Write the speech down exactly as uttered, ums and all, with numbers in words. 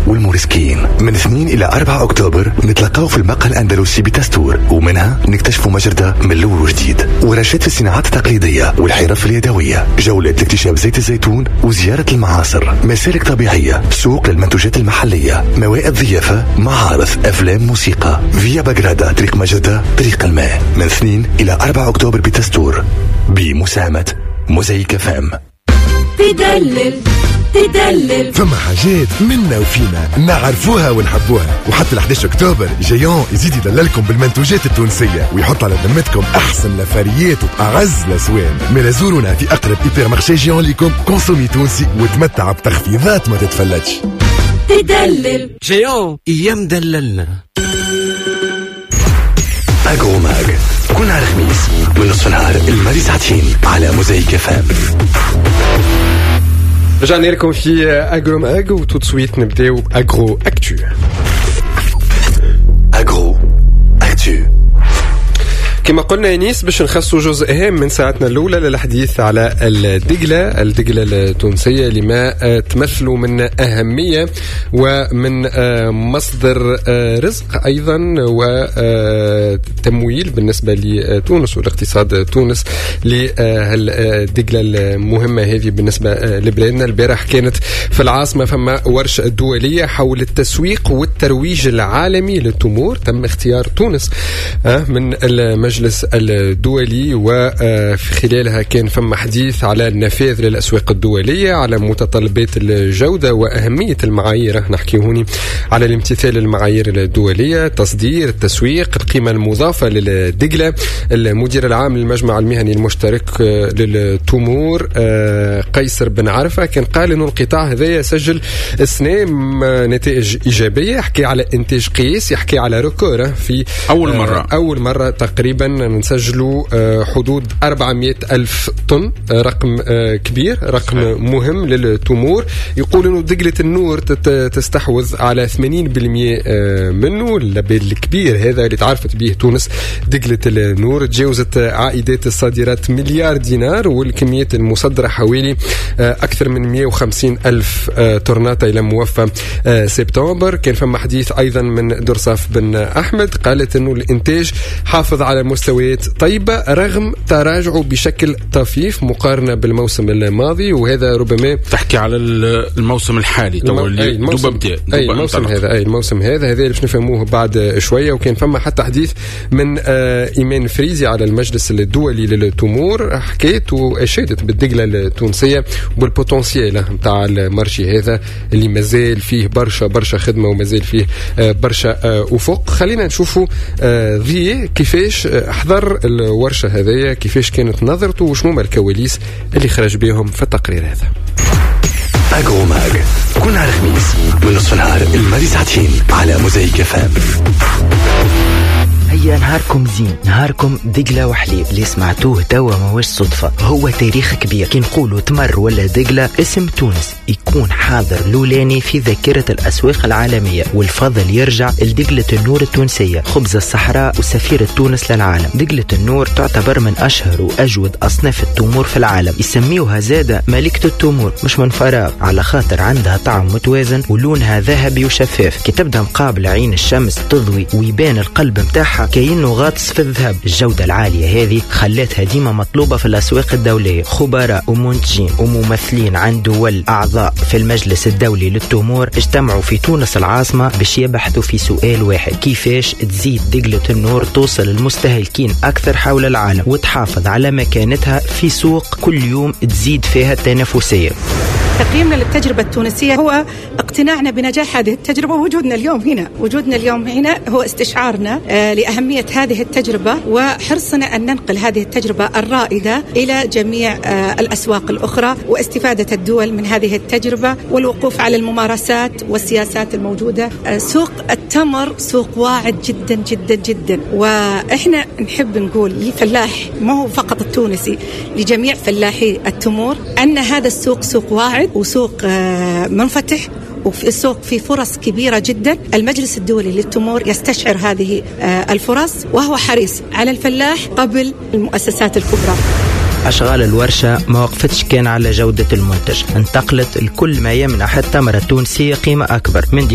والموريسكيين. من اثنين إلى أربعة أكتوبر نتلقاو في المقهى الأندلسي بتستور، ومنها نكتشفوا مجردة من الأول وجديد، ورشات في الصناعات التقليدية والحرف اليدوية، جولة لاكتشاف زيت الزيتون وزيارة المعاصر، مسالك طبيعية، سوق للمنتوجات المحلية، موائد ضيافة، معارض، أفلام، موسيقى. فيا بغرادا، طريق مجردة، طريق الماء. من اثنين إلى أربعة أكتوبر بتستور بمساهمة موزايك فام. تدلل تدلل فما حاجات منا وفينا نعرفوها ونحبوها، وحتى ال إحدى عشر أكتوبر جيون يزيد يدللكم بالمنتوجات التونسية ويحط على ذمتكم أحسن لفاريات وأعز الأسوان. من زورونا في أقرب إيبر مارشي جيون لكم، كونسومي تونسي وتمتع بتخفيضات ما تتفلتش. تدلل جيون ايام دللنا. أجرو ماج كل نهار خميس من نصف نهار الماري ساعتين على موزايك فام. رجعنا لكم في أجرو ماج وتو سويت نبداو بأجرو أكتو. أجرو أكتو كما قلنا ينيس باش نخصوا جزء هام من ساعتنا الأولى للحديث على الدجلة الدجلة التونسية لما تمثل من أهمية ومن مصدر رزق أيضا وتمويل بالنسبة لتونس والاقتصاد تونس للدجلة المهمة هذه بالنسبة لبلادنا. البارح كانت في العاصمة فما ورشة دولية حول التسويق والترويج العالمي للتمور. تم اختيار تونس من المجلس المجلس الدولي، وفي خلالها كان فما حديث على النفاذ للأسواق الدولية، على متطلبات الجودة وأهمية المعايير. نحكي هوني على الامتثال للمعايير الدولية، تصدير، التسويق، القيمة المضافة للدجلة. المدير العام للمجمع المهني المشترك للتمور قيصر بن عرفة كان قال إنه القطاع هذا يسجل السنة نتائج إيجابية. يحكي على إنتاج قياس، يحكي على ريكور في أول مرة أول مرة تقريبا نسجلوا حدود أربعمائة ألف طن، رقم كبير، رقم مهم للتمور. يقول إنه دجلة النور تستحوذ على ثمانين بالمئة منه. اللبال الكبير هذا اللي تعرفت به تونس دجلة النور تجاوزت عائدات الصادرات مليار دينار، والكميات المصدرة حوالي أكثر من مئة وخمسين ألف طرناطة إلى موفى سبتمبر. كان فما حديث أيضا من درصاف بن أحمد، قالت إنه الإنتاج حافظ على مستويات طيبة رغم تراجعه بشكل طفيف مقارنة بالموسم الماضي. وهذا ربما تحكي على الموسم الحالي تو اللي دوبا بدأ أي الموسم هذا أي الموسم هذا هذا اللي باش نفهموه بعد شوية. وكان فما حتى حديث من آه إيمان فريزي على المجلس الدولي للتمور، حكيت وأشادت بالدجلة التونسية وبالبوتنسيال نتاع المارشي هذا اللي مازال فيه برشا برشا خدمة ومازال فيه آه برشا آه أفق. خلينا نشوفوا آه ذي كيفاش احضر الورشة هذه، كيفاش كانت نظرته وشنو الكواليس اللي خرج بهم في التقرير هذا. أجرو ماج كل نهار خميس من نصف نهار الماري ساعتين على موزايك فام. هيا نهاركم زين، نهاركم دجلة وحليب اللي سمعتوه توا ماهوش صدفة، هو تاريخ كبير. كي نقولوا تمر ولا دجلة اسم تونس يكون حاضر لولاني في ذاكرة الأسواق العالمية، والفضل يرجع لدجلة النور التونسية، خبز الصحراء وسفيرة تونس للعالم. دجلة النور تعتبر من أشهر وأجود أصناف التمور في العالم، يسميوها زادة ملكة التمور مش من فراغ، على خاطر عندها طعم متوازن ولونها ذهبي وشفاف. كي تبدأ مقابل عين الشمس تضوي ويبان القلب متاعها كأنه غاطس في الذهب. الجودة العالية هذه خلتها ديما مطلوبة في الأسواق الدولية. خبراء ومنتجين وممثلين عن دول أعضاء في المجلس الدولي للتمور اجتمعوا في تونس العاصمة باش يبحثوا في سؤال واحد: كيفاش تزيد دجلة النور توصل للمستهلكين أكثر حول العالم وتحافظ على مكانتها في سوق كل يوم تزيد فيها التنافسية. تقييمنا للتجربة التونسية هو اقتناعنا بنجاح هذه التجربة، ووجودنا اليوم هنا وجودنا اليوم هنا هو استشعارنا لأهمية هذه التجربة وحرصنا أن ننقل هذه التجربة الرائدة إلى جميع الأسواق الأخرى، واستفادة الدول من هذه التجربة والوقوف على الممارسات والسياسات الموجودة. سوق التمر سوق واعد جدا جدا جدا، وإحنا نحب نقول للفلاح، ما هو فقط التونسي، لجميع فلاحي التمور، أن هذا السوق سوق واعد وسوق منفتح، وفي السوق في فرص كبيرة جدا. المجلس الدولي للتمور يستشعر هذه الفرص، وهو حريص على الفلاح قبل المؤسسات الكبرى. أشغال الورشة ما وقفتش كان على جودة المنتج، انتقلت لكل ما يمنح التمر التونسي قيمة أكبر من